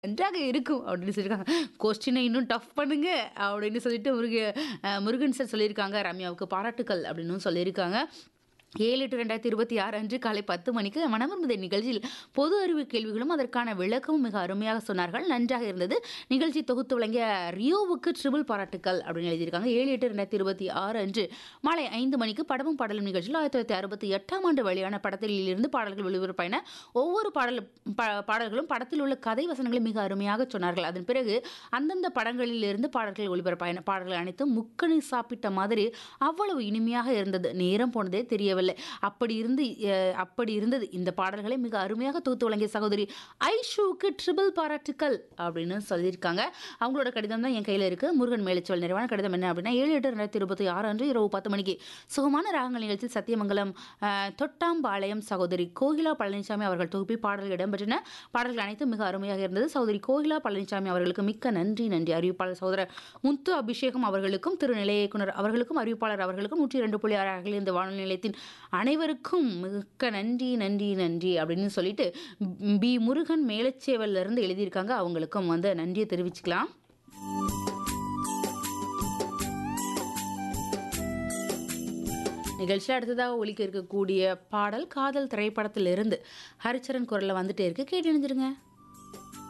நன்றாக இருக்கும் அப்படின்னு சொல்லியிருக்காங்க. கொஸ்டினை இன்னும் டஃப் பண்ணுங்க அப்படின்னு சொல்லிட்டு முருகன் சார் சொல்லியிருக்காங்க. ரம்யாவுக்கு பாராட்டுக்கள் அப்படின்னும் சொல்லியிருக்காங்க. 7/8/2026 அன்று காலை 10 மணிக்கு மனமிருந்த நிகழ்ச்சியில் பொது அறிவு கேள்விகளும் அதற்கான விளக்கமும் மிக அருமையாக சொன்னார்கள். நன்றாக இருந்தது. நிகழ்ச்சி தொகுத்து வழங்கிய ரியோவுக்கு ட்ரிபிள் பாராட்டுக்கள் அப்படின்னு எழுதியிருக்காங்க. 7/8/2026 அன்று மாலை 5 மணிக்கு படமும் பாடலும் நிகழ்ச்சியில் 1968ஆம் ஆண்டு வெளியான படத்தில் இருந்து பாடல்கள் ஒளிபரப்பாயின. ஒவ்வொரு பாடல்களும் படத்தில் உள்ள கதை வசனங்களை மிக அருமையாக சொன்னார்கள். அதன் பிறகு அந்தந்த படங்களில் இருந்து பாடல்கள் ஒளிபரப்பாயின. பாடல்கள் அனைத்தும் முக்கணி சாப்பிட்ட மாதிரி அவ்வளவு இனிமையாக இருந்தது. நேரம் போனதே தெரியவில்லை. அப்படி இருந்தது. இந்த பாடல்களை மிக அருமையாக தொகுத்து வழங்கிய சகோதரி ஐஷுவுக்கு ட்ரிபிள் பாராட்டுக்கள் அப்படின்னு சொல்லியிருக்காங்க. அவங்களோட கடிதம் தான் என் கையில் இருக்கு. முருகன் மேலச்சொல் நிறைவான கடிதம் என்ன அப்படின்னா 7/8/2026 அன்று இரவு 10 மணிக்கு சுகமான ராகங்கள் நிகழ்ச்சியில் சத்தியமங்கலம் தொட்டாம்பாளையம் சகோதரி கோகிலா பழனிசாமி அவர்கள் தொகுப்பில் பாடல்கள் இடம்பெற்றன. பாடல்கள் அனைத்தும் மிக அருமையாக இருந்தது. சகோதரி கோகிலா பழனிசாமி அவர்களுக்கு மிக்க நன்றி. அறிவிப்பாளர் சகோதரர் முத்து அபிஷேகம் அவர்களுக்கும் திரு நிலைய இயக்குனர் அவர்களுக்கும் அறிவிப்பாளர் அவர்களுக்கும் 102.6 அகில இந்த வானொலி நிலையத்தின் அனைவருக்கும் மிக்க நன்றி அப்படின்னு சொல்லிட்டு பி முருகன் மேலச்சேவல்ல இருந்து எழுதியிருக்காங்க. அவங்களுக்கும் நன்றியை தெரிவிச்சுக்கலாம். நிகழ்ச்சியில் அடுத்ததாக ஒலிக்க இருக்கக்கூடிய பாடல் காதல் திரைப்படத்திலிருந்து ஹரிச்சரன் குரல்ல வந்துட்டே இருக்கு. கேட்டு இணைஞ்சிருங்க.